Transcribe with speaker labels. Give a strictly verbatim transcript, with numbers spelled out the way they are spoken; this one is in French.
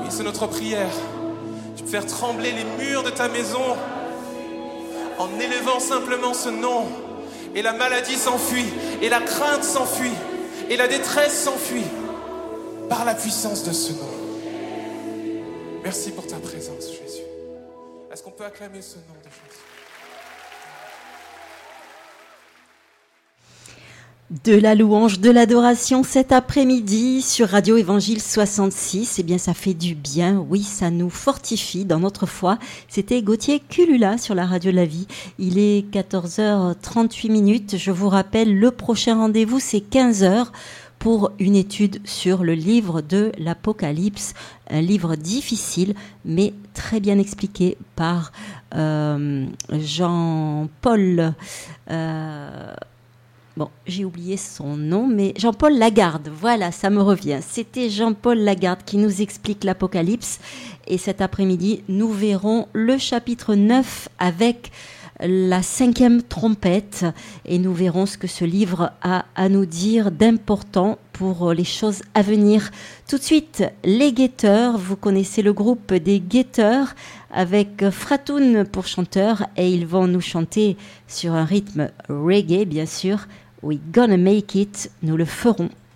Speaker 1: Et c'est notre prière. Tu peux faire trembler les murs de ta maison en élevant simplement ce nom. Et la maladie s'enfuit, et la crainte s'enfuit, et la détresse s'enfuit par la puissance de ce nom. Merci pour ta présence, Jésus. Est-ce qu'on peut acclamer ce nom de Jésus?
Speaker 2: De la louange, de l'adoration cet après-midi sur Radio Évangile soixante-six. Eh bien, ça fait du bien. Oui, ça nous fortifie dans notre foi. C'était Gauthier Culula sur la Radio de la Vie. Il est quatorze heures trente-huit minutes. Je vous rappelle, le prochain rendez-vous, c'est quinze heures pour une étude sur le livre de l'Apocalypse. Un livre difficile, mais très bien expliqué par euh, Jean-Paul... Euh, Bon, j'ai oublié son nom, mais Jean-Paul Lagarde, voilà, ça me revient. C'était Jean-Paul Lagarde qui nous explique l'Apocalypse. Et cet après-midi, nous verrons le chapitre neuf avec la cinquième trompette. Et nous verrons ce que ce livre a à nous dire d'important pour les choses à venir. Tout de suite, les Guetteurs. Vous connaissez le groupe des Guetteurs avec Fratoun pour chanteur. Et ils vont nous chanter sur un rythme reggae, bien sûr. We gonna make it, nous le ferons.